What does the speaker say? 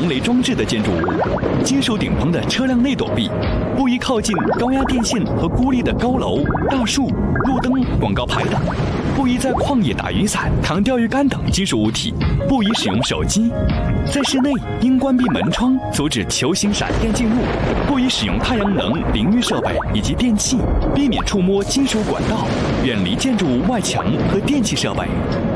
防雷装置的建筑物，金属顶棚的车辆内躲避，不宜靠近高压电线和孤立的高楼、大树、路灯、广告牌等，不宜在旷野打雨伞、扛钓鱼竿等金属物体，不宜使用手机。在室内应关闭门窗，阻止球形闪电进入，不宜使用太阳能淋浴设备以及电器，避免触摸金属管道，远离建筑物外墙和电气设备。